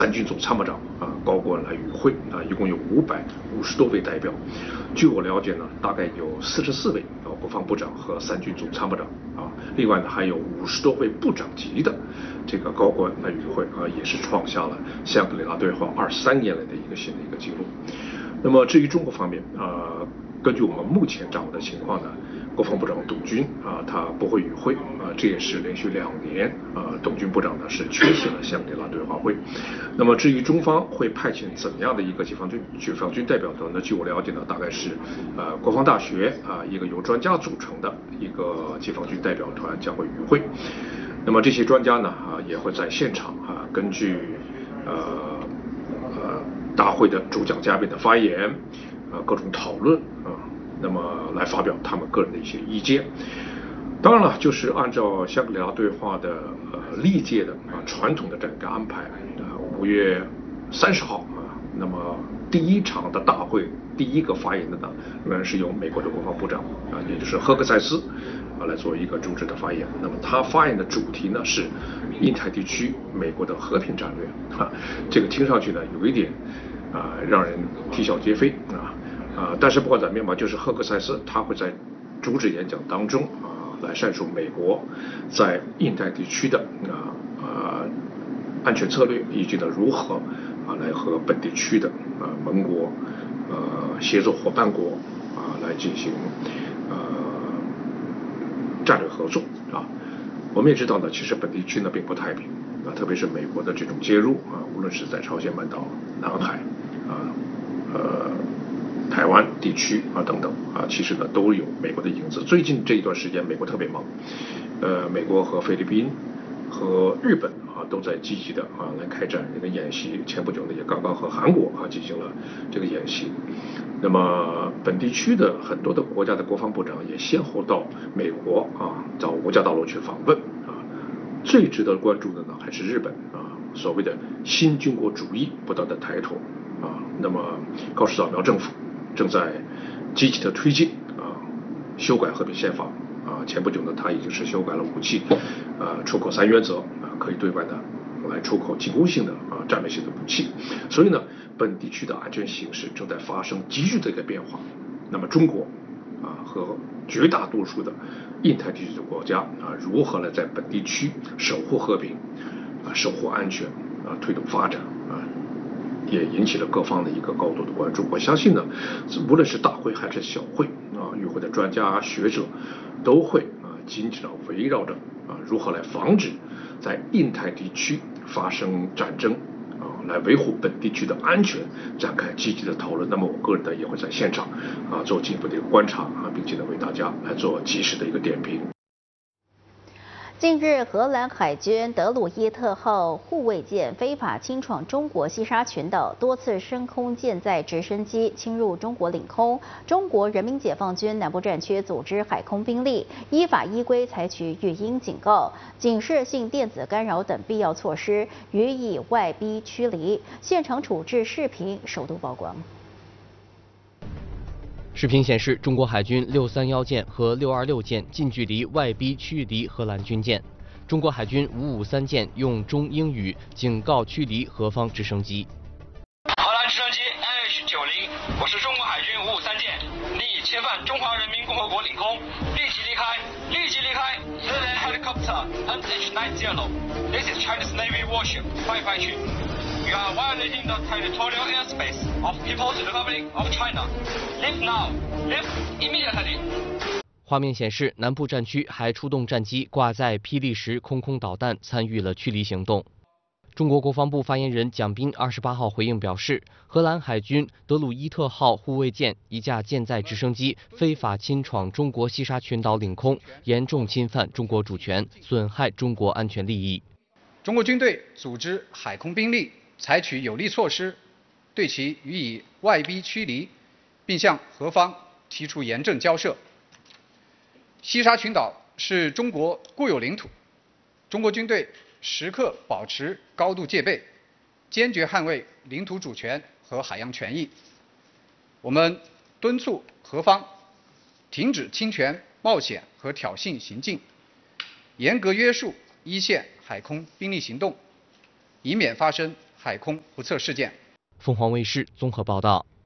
三军总参谋长高官来与会一共有550多位代表。据我了解呢，大概有44位国防部长和三军总参谋长另外呢还有50多位部长级的这个高官来与会也是创下了香格里拉对话23年来的一个新的一个记录。那么至于中国方面根据我们目前掌握的情况呢，国防部长董军他不会与会这也是连续2年董军部长呢是缺席了香格里拉对话会。那么至于中方会派遣怎样的一个解放军代表团呢？据我了解呢，大概是国防大学一个由专家组成的一个解放军代表团将会与会。那么这些专家呢也会在现场根据大会的主讲嘉宾的发言各种讨论那么来发表他们个人的一些意见。当然了，就是按照香格里拉对话的历届的传统的这样一个安排5月30号那么第一场的大会第一个发言的呢，仍然是由美国的国防部长也就是赫克塞斯来做一个主旨的发言。那么他发言的主题呢是印太地区美国的和平战略这个听上去呢有一点让人啼笑皆非但是不管怎么样吧，就是赫克塞斯他会在主旨演讲当中来阐述美国在印太地区的安全策略，以及呢如何来和本地区的盟国协作伙伴国来进行战略合作我们也知道呢，其实本地区呢并不太平特别是美国的这种介入无论是在朝鲜半岛、南海台湾地区等等其实呢都有美国的影子。最近这一段时间，美国特别忙，美国和菲律宾和日本都在积极的来开展这个演习。前不久呢，也刚刚和韩国进行了这个演习。那么本地区的很多的国家的国防部长也先后到美国到五角大楼去访问最值得关注的呢还是日本所谓的新军国主义不断的抬头那么高市早苗政府正在积极的推进修改和平宪法前不久呢，他已经是修改了武器出口3原则可以对外的来出口进攻性的战略性的武器。所以呢，本地区的安全形势正在发生急剧的一个变化。那么中国和绝大多数的印太地区的国家如何来在本地区守护和平守护安全推动发展也引起了各方的一个高度的关注。我相信呢，无论是大会还是小会与会的专家学者都会紧紧地围绕着如何来防止在印太地区发生战争来维护本地区的安全展开积极的讨论。那么我个人呢也会在现场做进一步的一个观察并且呢为大家来做及时的一个点评。 近日，荷兰海军德鲁伊特号护卫舰非法侵闯中国西沙群岛，多次升空舰载直升机侵入中国领空。中国人民解放军南部战区组织海空兵力依法依规采取语音警告、警示性电子干扰等必要措施，予以外逼驱离。现场处置视频首度曝光。 视频显示，中国海军631舰和626舰近距离外逼驱离荷兰军舰。中国海军553舰用中英语警告驱离荷方直升机。 荷兰直升机 NH90， 我是中国海军553舰，你已侵犯中华人民共和国领空，立即离开，立即离开。Thailand helicopter NH90. This is Chinese Navy warship 552. You are violating the territorial airspace of People's Republic of China. Leave now. Leave immediately. 画面显示，南部战区还出动战机挂载霹雳10空导弹参与了驱离行动。中国国防部发言人蒋斌28号回应表示，荷兰海军德鲁伊特号护卫舰一架舰载直升机非法侵闯中国西沙群岛领空，严重侵犯中国主权，损害中国安全利益。 中国军队组织海空兵力采取有力措施，对其予以外逼驱离，并向荷方提出严正交涉。西沙群岛是中国固有领土，中国军队时刻保持高度戒备，坚决捍卫领土主权和海洋权益。我们敦促荷方停止侵权、冒险和挑衅行径，严格约束一线海空兵力行动，以免发生海空不测事件。 凤凰卫视综合报道。